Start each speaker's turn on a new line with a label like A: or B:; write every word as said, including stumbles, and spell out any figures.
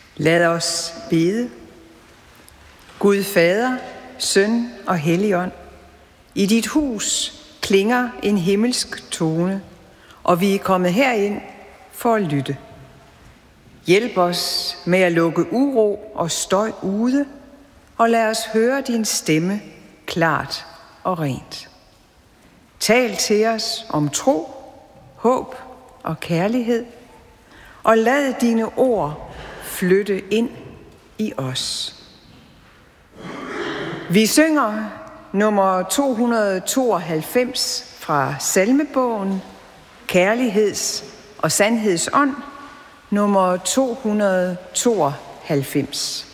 A: Lad os bede. Gud Fader, Søn og Helligånd, i dit hus klinger en himmelsk tone, og vi er kommet herind for at lytte. Hjælp os med at lukke uro og støj ude, og lad os høre din stemme klart og rent. Tal til os om tro, håb og kærlighed, og lad dine ord flytte ind i os. Vi synger nummer to hundrede og tooghalvfems fra salmebogen, Kærligheds- og sandhedsånd, nummer to hundrede og tooghalvfems.